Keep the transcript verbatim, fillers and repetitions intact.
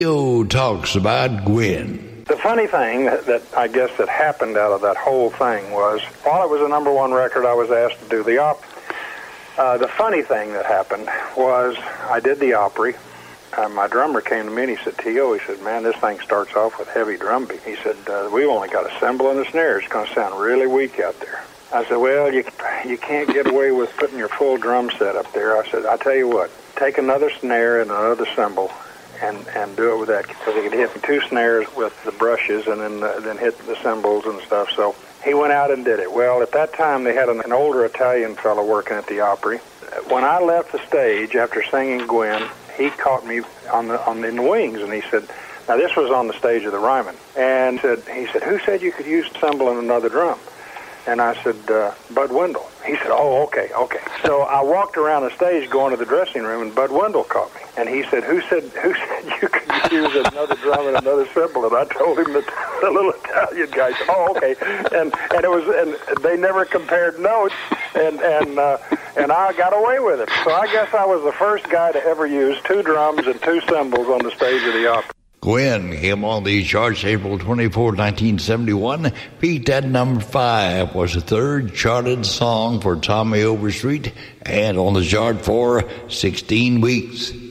Theo talks about Gwen. The funny thing that, that I guess that happened out of that whole thing was, while it was a number one record, I was asked to do the Opry. Uh, the funny thing that happened was I did the Opry. Uh, my drummer came to me and he said, Theo, he said, man, this thing starts off with heavy drum beat. He said, uh, we've only got a cymbal and a snare. It's going to sound really weak out there. I said, well, you you can't get away with putting your full drum set up there. I said, I'll tell you what, take another snare and another cymbal and, and do it with that, because he could hit two snares with the brushes and then uh, then hit the cymbals and stuff. So he went out and did it. Well, at that time, they had an, an older Italian fellow working at the Opry. When I left the stage after singing Gwen, he caught me on the on the, in the wings, and he said, now this was on the stage of the Ryman, and said, he said, who said you could use cymbal and another drum? And I said, uh, Bud Wendell. He said, oh, okay, okay. So I walked around the stage going to the dressing room, and Bud Wendell caught me. And he said, who said who said you could use another drum and another cymbal? And I told him that the little Italian guy said, oh, okay. And and it was, and they never compared notes, and and uh, and I got away with it. So I guess I was the first guy to ever use two drums and two cymbals on the stage of the Opry. Gwen came on the charts April twenty-fourth, nineteen seventy-one. Peaked at number five, was the third charted song for Tommy Overstreet, and on the chart for sixteen weeks.